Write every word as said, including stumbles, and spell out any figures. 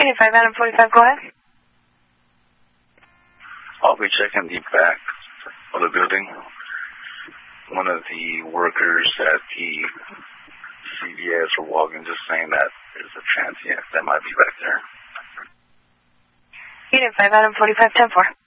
Unit five, Adam forty-five, go ahead. I'll be checking the back of the building. One of the workers at the C V S or Walgreens just saying that there's a transient that might be back there. Unit five, Adam forty-five, ten four.